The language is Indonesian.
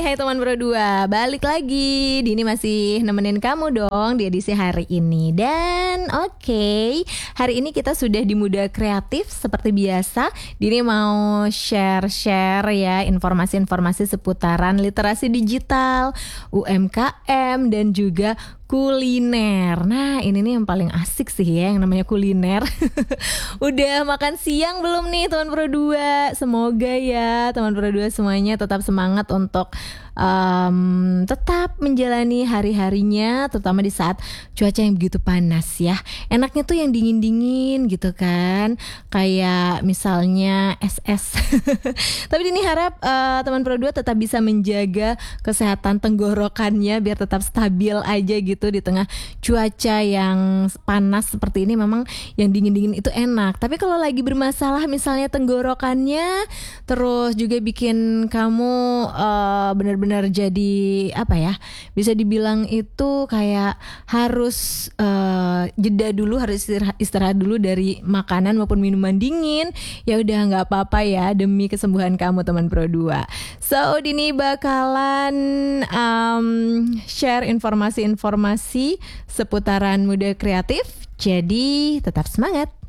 Hai teman berdua, balik lagi. Dini masih nemenin kamu dong di edisi hari ini. Dan hari ini kita sudah di Muda Kreatif seperti biasa. Dini mau share-share ya informasi-informasi seputaran literasi digital, UMKM dan juga kuliner. Nah ini nih yang paling asik sih ya, yang namanya kuliner. Udah makan siang belum nih teman berdua? Semoga ya teman berdua semuanya tetap semangat untuk tetap menjalani hari-harinya, terutama di saat cuaca yang begitu panas ya. Enaknya tuh yang dingin-dingin gitu kan, kayak misalnya es-es. Tapi ini harap teman berdua tetap bisa menjaga kesehatan tenggorokannya biar tetap stabil aja gitu di tengah cuaca yang panas seperti ini. Memang yang dingin-dingin itu enak, tapi kalau lagi bermasalah misalnya tenggorokannya, terus juga bikin kamu benar-benar jadi apa ya, bisa dibilang itu kayak harus jeda dulu, harus istirahat dulu dari makanan maupun minuman dingin. Ya udah nggak apa-apa ya, demi kesembuhan kamu teman Pro 2. So Dini bakalan share informasi-informasi seputaran Muda Kreatif. Jadi tetap semangat.